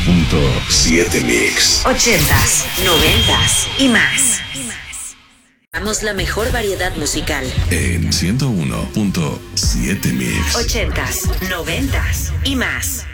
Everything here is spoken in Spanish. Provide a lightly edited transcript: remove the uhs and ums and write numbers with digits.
101.7 Mix. 80s, 90s y más. Damos la mejor variedad musical En 101.7 Mix. 80s, 90s y más.